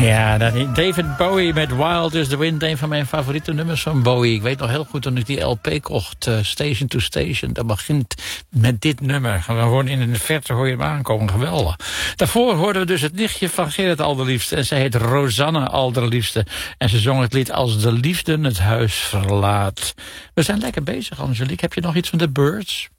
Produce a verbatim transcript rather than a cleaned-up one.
Ja, David Bowie met Wild is the Wind. Een van mijn favoriete nummers van Bowie. Ik weet nog heel goed toen ik die L P kocht, uh, Station to Station. Dat begint met dit nummer. Gewoon in de verte hoor je hem aankomen. Geweldig. Daarvoor hoorden we dus het nichtje van Gerrit Alderliefste. En zij heet Rosanne Alderliefste. En ze zong het lied Als de liefde het huis verlaat. We zijn lekker bezig, Angelique. Heb je nog iets van de Birds?